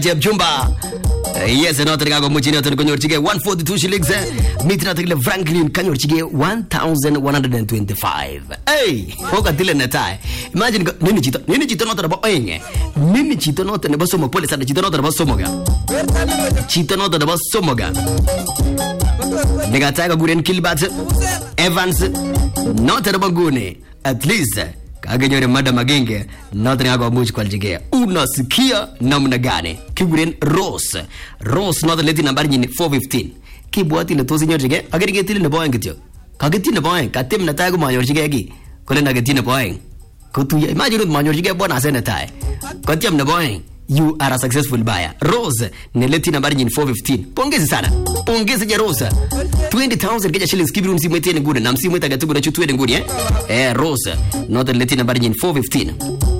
Jumba. Yes, another guy got much in the 142 shillings. Meeting Franklin Kanyorchige 1125. Hey, Hoka Dylan Natai. Imagine Nini Chito not about Enge. Nini Chito not and the Bosomo police and the Chito not about Somoga. Chito not about Somoga. Negataga Guren Kilbat Evans not about Gune. At least. Kaganyore Madam Magenge, nothing about much quality. Una Sikia, namna gane. Kiguren Rose. Rose not letting a bargain 415. Keep what in the tosin your jigger. I get in the boy and get you. Kagatin the boy, Katim Nataguma your jigagi. Colena get in the boy. Go to imagine my your jigger bonus and a tie. Katim the boy. You are a successful buyer. Rose, Neletina bargain 415. Ponges Sana. Ponges Rosa. 20,000 get a shillings, keep room simulating good and I'm seeing what I got to go to 2 and good, eh? Rosa, not a Latina bargain 415.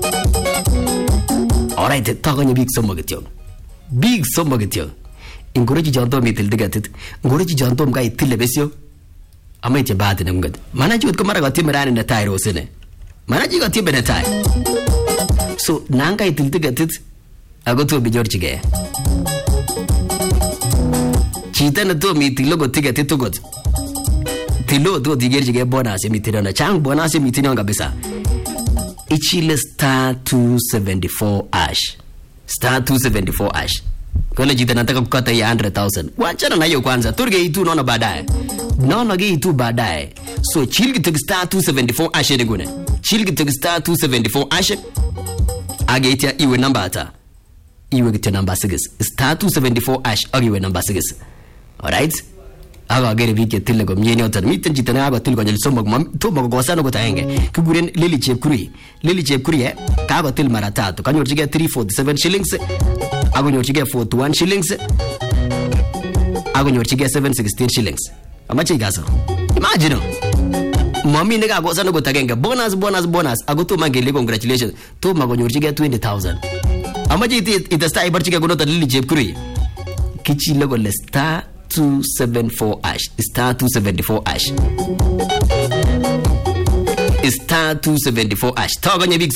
Alright, talk on your big sommogatio. Big sommogatio. In Gorigi Jantom, till they get it. Gorigi Jantom guy till the besio. I made a bad in them good. Manage would come out of Timberan in the tie rose in it. Manage got Timber in a tie. So Nanka till they get it. I go to a Bijorchige. Chitana to me Tilo go ticket to good. Tilo do the Gerge bonus emitirana Chang bonus emitinanga bisa. Ichile star 274 ash. Star 274 ash. College nataka kukata ya 100,000. Wachana na hiyo kwanza. Turge itu nono baadaye. Nono ge itu baadaye. So chilgi tuk star 274 ash edegune. Chilgi tuk star 274 ash. Ageitia iwe namba ata. Iwe gita namba 6. Star 274 ash iwe namba 6. Alright? Aga gere vike tille go mjeni otan miten jitana aga tille go jel sombo to mo go sano go taenge kuguren lili chepkuri ka go til mara tatu kanyo chige 347 shillings ago nyo chige 41 shillings ago nyo chige 716 shillings amachi gaso imagine mami nega go sano go taenge bonus ago to mangele congratulations to mago nyo chige 20,000 amachi it sta ibar chige go no lili chepkuri kichi logo le star 274 ash. Star 274 ash. Star 274 ash. Talk on your big